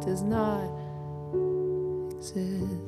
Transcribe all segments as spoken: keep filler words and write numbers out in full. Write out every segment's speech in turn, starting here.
does not exist.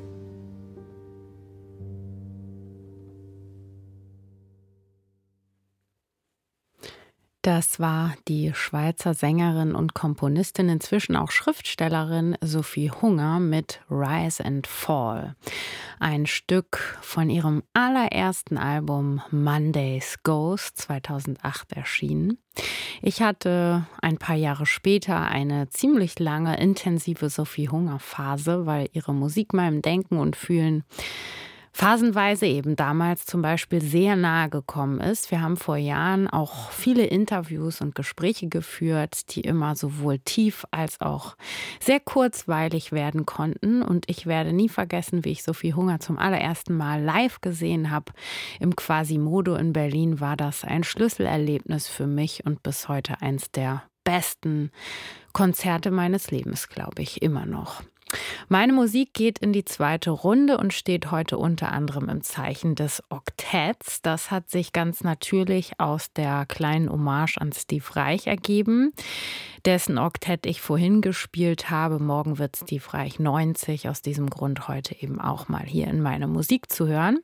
Das war die Schweizer Sängerin und Komponistin, inzwischen auch Schriftstellerin Sophie Hunger mit Rise and Fall. Ein Stück von ihrem allerersten Album Monday's Ghost zweitausendacht erschienen. Ich hatte ein paar Jahre später eine ziemlich lange, intensive Sophie Hunger-Phase, weil ihre Musik meinem Denken und Fühlen phasenweise eben damals zum Beispiel sehr nahe gekommen ist. Wir haben vor Jahren auch viele Interviews und Gespräche geführt, die immer sowohl tief als auch sehr kurzweilig werden konnten. Und ich werde nie vergessen, wie ich Sophie Hunger zum allerersten Mal live gesehen habe. Im Quasimodo in Berlin war das ein Schlüsselerlebnis für mich und bis heute eins der besten Konzerte meines Lebens, glaube ich, immer noch. Meine Musik geht in die zweite Runde und steht heute unter anderem im Zeichen des Oktetts. Das hat sich ganz natürlich aus der kleinen Hommage an Steve Reich ergeben, dessen Oktett ich vorhin gespielt habe. Morgen wird Steve Reich neunzig, aus diesem Grund heute eben auch mal hier in meine Musik zu hören.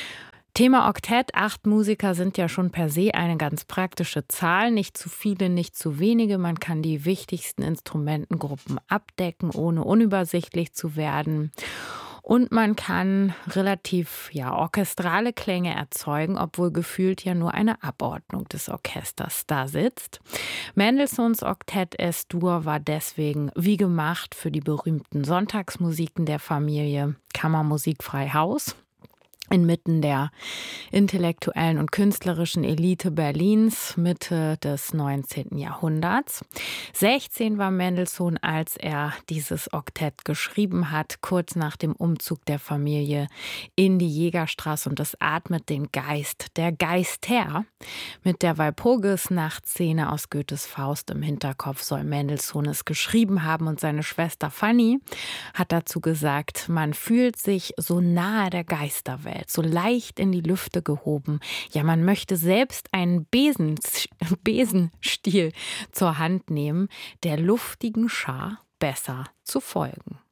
Thema Oktett, acht Musiker sind ja schon per se eine ganz praktische Zahl. Nicht zu viele, nicht zu wenige. Man kann die wichtigsten Instrumentengruppen abdecken, ohne unübersichtlich zu werden. Und man kann relativ ja, orchestrale Klänge erzeugen, obwohl gefühlt ja nur eine Abordnung des Orchesters da sitzt. Mendelssohns Oktett Es-Dur war deswegen wie gemacht für die berühmten Sonntagsmusiken der Familie Kammermusik frei Haus. Inmitten der intellektuellen und künstlerischen Elite Berlins Mitte des neunzehnten Jahrhunderts. sechzehn war Mendelssohn, als er dieses Oktett geschrieben hat, kurz nach dem Umzug der Familie in die Jägerstraße. Und es atmet den Geist, der Geister. Mit der Walpurgis-Nachtszene aus Goethes Faust im Hinterkopf soll Mendelssohn es geschrieben haben. Und seine Schwester Fanny hat dazu gesagt, man fühlt sich so nahe der Geisterwelt, so leicht in die Lüfte gehoben. Ja, man möchte selbst einen Besen, Besenstiel zur Hand nehmen, der luftigen Schar besser zu folgen.